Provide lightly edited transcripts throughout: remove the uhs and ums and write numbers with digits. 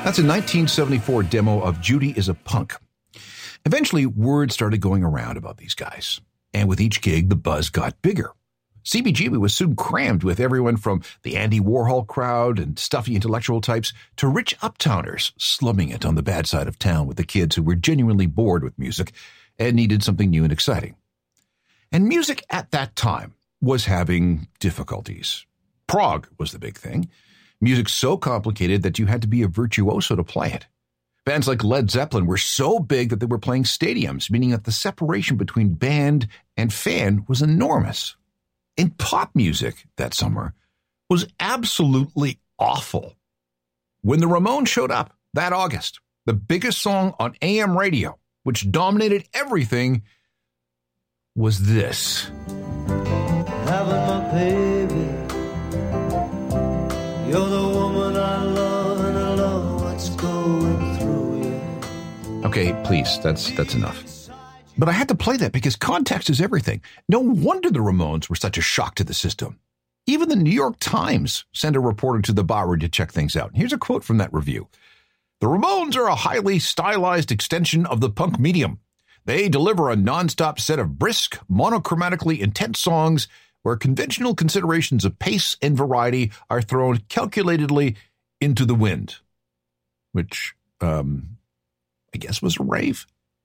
That's a 1974 demo of Judy is a Punk. Eventually, word started going around about these guys. And with each gig, the buzz got bigger. CBGB was soon crammed with everyone from the Andy Warhol crowd and stuffy intellectual types to rich uptowners slumming it on the bad side of town with the kids who were genuinely bored with music and needed something new and exciting. And music at that time was having difficulties. Prog was the big thing. Music so complicated that you had to be a virtuoso to play it. Bands like Led Zeppelin were so big that they were playing stadiums, meaning that the separation between band and fan was enormous. And pop music that summer was absolutely awful. When the Ramones showed up that August, the biggest song on AM radio, which dominated everything, was this. Having my baby, you're the woman I love, and I love what's going through you. Okay, please, that's enough. But I had to play that because context is everything. No wonder the Ramones were such a shock to the system. Even the New York Times sent a reporter to the Bowery to check things out. Here's a quote from that review. The Ramones are a highly stylized extension of the punk medium. They deliver a nonstop set of brisk, monochromatically intense songs where conventional considerations of pace and variety are thrown calculatedly into the wind. Which, I guess was a rave.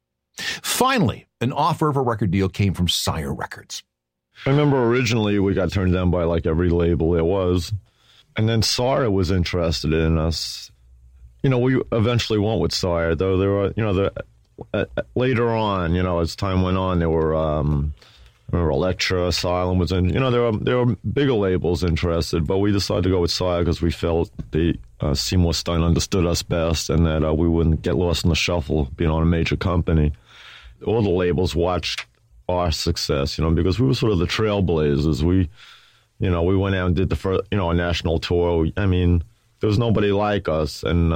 Finally, an offer of a record deal came from Sire Records. I remember originally we got turned down by like every label there was. And then Sire was interested in us. You know, we eventually went with Sire, though there were, you know, later on, you know, as time went on, there were, remember Elektra, Asylum was in, you know, there were bigger labels interested, but we decided to go with Sire because we felt Seymour Stein understood us best and that we wouldn't get lost in the shuffle being on a major company. All the labels watched our success, you know, because we were sort of the trailblazers. We went out and did the first, you know, a national tour. I mean, there was nobody like us. And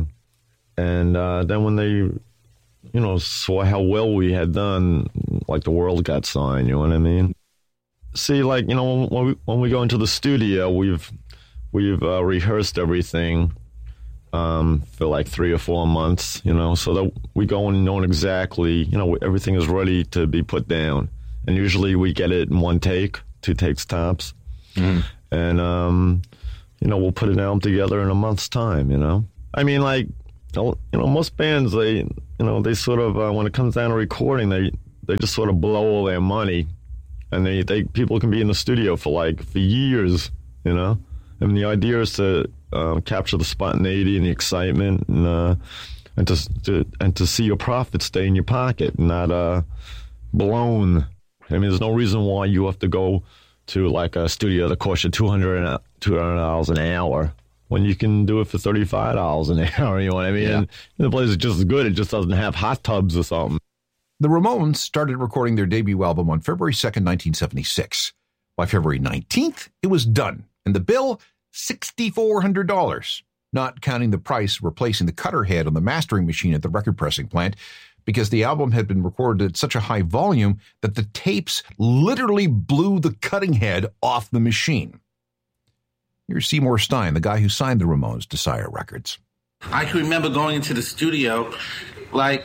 then when they, you know, saw how well we had done, like the world got signed, you know what I mean? See, like, you know, when we go into the studio, we've rehearsed everything for like 3 or 4 months, you know, so that we go in knowing exactly, you know, everything is ready to be put down. And usually we get it in 1 take, 2 takes tops. Mm. And, you know, we'll put an album together in a month's time, you know. I mean, like, you know, most bands, they sort of, when it comes down to recording, they just sort of blow all their money. And people can be in the studio for years, you know. And the idea is to capture the spontaneity and the excitement, and to see your profits stay in your pocket, not blown. I mean, there's no reason why you have to go to like a studio that costs you $200 an hour when you can do it for $35 an hour. You know what I mean? Yeah. And the place is just as good. It just doesn't have hot tubs or something. The Ramones started recording their debut album on February 2nd, 1976. By February 19th, it was done. And the bill, $6,400, not counting the price replacing the cutter head on the mastering machine at the record pressing plant, because the album had been recorded at such a high volume that the tapes literally blew the cutting head off the machine. Here's Seymour Stein, the guy who signed the Ramones to Sire Records. I can remember going into the studio, like,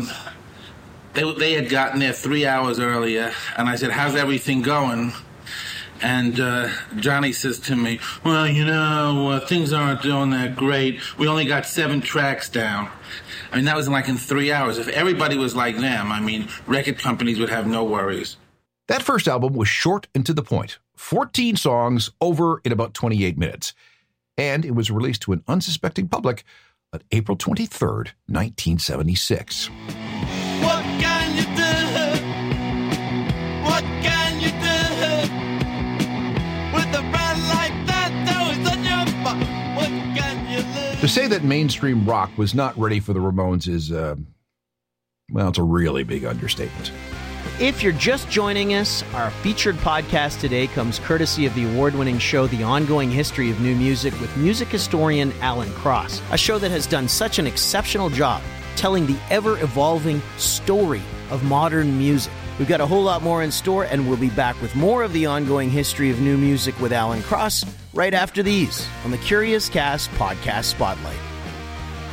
they had gotten there 3 hours earlier, and I said, "How's everything going?" And Johnny says to me, "Well, you know, things aren't doing that great. We only got 7 tracks down." I mean, that was like in 3 hours. If everybody was like them, I mean, record companies would have no worries. That first album was short and to the point. 14 songs over in about 28 minutes. And it was released to an unsuspecting public on April 23rd, 1976. What can you do? What can you do? With a friend like that, always on your butt. What can you do? To say that mainstream rock was not ready for the Ramones is, it's a really big understatement. If you're just joining us, our featured podcast today comes courtesy of the award-winning show The Ongoing History of New Music with music historian Alan Cross, a show that has done such an exceptional job telling the ever-evolving story of modern music. We've got a whole lot more in store, and we'll be back with more of The Ongoing History of New Music with Alan Cross right after these on the Curious Cast Podcast Spotlight.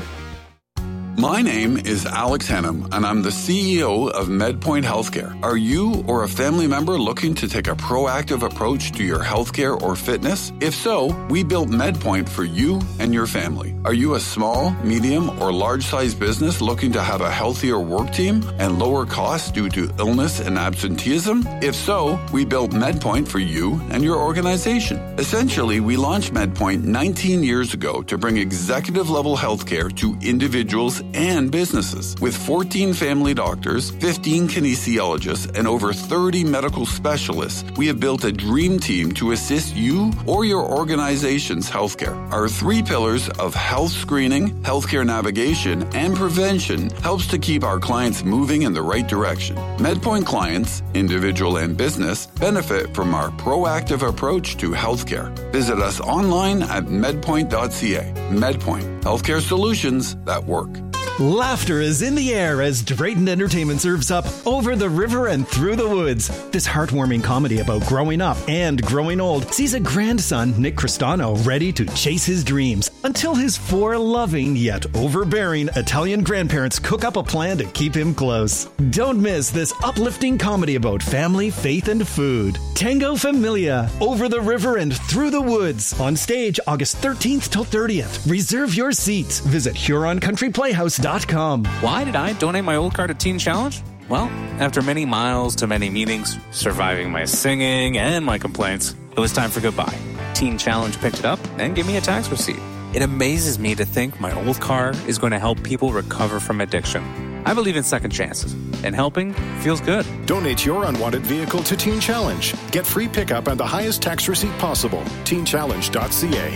My name is Alex Hennum, and I'm the CEO of MedPoint Healthcare. Are you or a family member looking to take a proactive approach to your healthcare or fitness? If so, we built MedPoint for you and your family. Are you a small, medium, or large-sized business looking to have a healthier work team and lower costs due to illness and absenteeism? If so, we built MedPoint for you and your organization. Essentially, we launched MedPoint 19 years ago to bring executive-level healthcare to individuals and businesses. With 14 family doctors, 15 kinesiologists, and over 30 medical specialists, we have built a dream team to assist you or your organization's healthcare. Our 3 pillars of health screening, healthcare navigation, and prevention helps to keep our clients moving in the right direction. MedPoint clients, individual and business, benefit from our proactive approach to healthcare. Visit us online at medpoint.ca. MedPoint, healthcare solutions that work. Laughter is in the air as Drayton Entertainment serves up Over the River and Through the Woods. This heartwarming comedy about growing up and growing old sees a grandson, Nick Cristano, ready to chase his dreams until his 4 loving yet overbearing Italian grandparents cook up a plan to keep him close. Don't miss this uplifting comedy about family, faith, and food. Tango Familia, Over the River and Through the Woods. On stage August 13th till 30th. Reserve your seats. Visit HuronCountryPlayhouse.com. Why did I donate my old car to Teen Challenge? Well, after many miles to many meetings, surviving my singing and my complaints, it was time for goodbye. Teen Challenge picked it up and gave me a tax receipt. It amazes me to think my old car is going to help people recover from addiction. I believe in second chances, and helping feels good. Donate your unwanted vehicle to Teen Challenge. Get free pickup and the highest tax receipt possible. TeenChallenge.ca.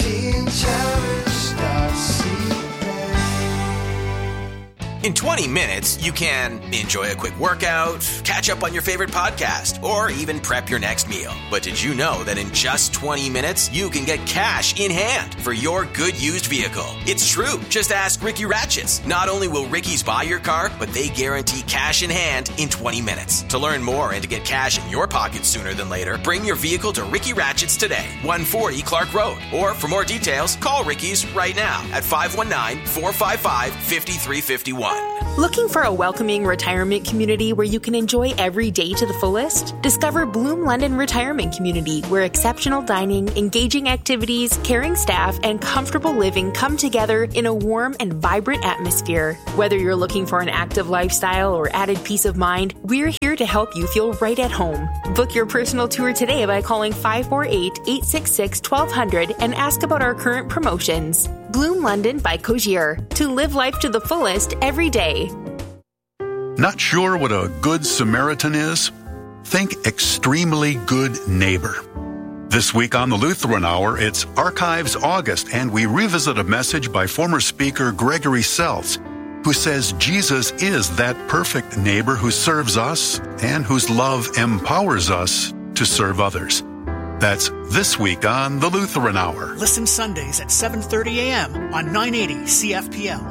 TeenChallenge.ca. In 20 minutes, you can enjoy a quick workout, catch up on your favorite podcast, or even prep your next meal. But did you know that in just 20 minutes, you can get cash in hand for your good used vehicle? It's true. Just ask Ricky Ratchets. Not only will Ricky's buy your car, but they guarantee cash in hand in 20 minutes. To learn more and to get cash in your pocket sooner than later, bring your vehicle to Ricky Ratchets today, 140 Clark Road. Or for more details, call Ricky's right now at 519-455-5351. Looking for a welcoming retirement community where you can enjoy every day to the fullest? Discover Bloom London Retirement Community, where exceptional dining, engaging activities, caring staff, and comfortable living come together in a warm and vibrant atmosphere. Whether you're looking for an active lifestyle or added peace of mind, we're here to help you feel right at home. Book your personal tour today by calling 548-866-1200 and ask about our current promotions. Bloom London by Cogier. To live life to the fullest every day. Not sure what a good Samaritan is? Think extremely good neighbor. This week on the Lutheran Hour, it's Archives August, and we revisit a message by former speaker Gregory Seltz, who says Jesus is that perfect neighbor who serves us and whose love empowers us to serve others. That's this week on the Lutheran Hour. Listen Sundays at 7:30 a.m. on 980 CFPL.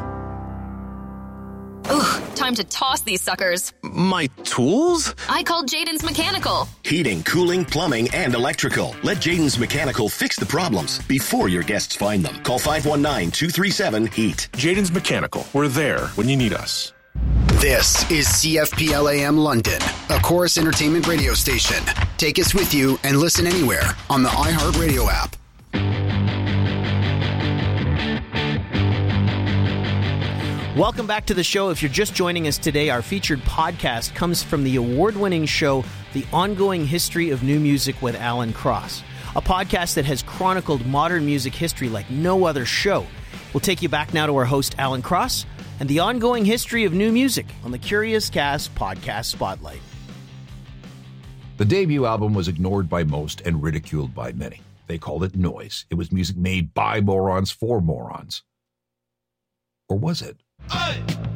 Ugh, time to toss these suckers. My tools? I called Jaden's Mechanical. Heating, cooling, plumbing, and electrical. Let Jaden's Mechanical fix the problems before your guests find them. Call 519-237-HEAT. Jaden's Mechanical. We're there when you need us. This is CFPL AM London, a Chorus Entertainment radio station. Take us with you and listen anywhere on the iHeartRadio app. Welcome back to the show. If you're just joining us today, our featured podcast comes from the award-winning show, The Ongoing History of New Music with Alan Cross, a podcast that has chronicled modern music history like no other show. We'll take you back now to our host, Alan Cross, and the ongoing history of new music on the Curious Cast Podcast Spotlight. The debut album was ignored by most and ridiculed by many. They called it noise. It was music made by morons for morons. Or was it?